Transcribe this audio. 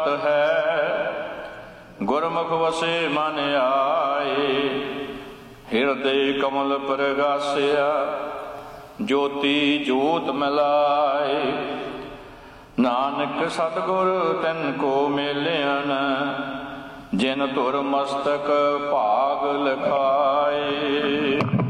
है गुरमुख वसे मन आए, हिरदय कमल प्रगासिया ज्योति जोत मिलाए। नानक सतगुर तिन को मिलियन, जिन तुर मस्तक भाग लिखाए।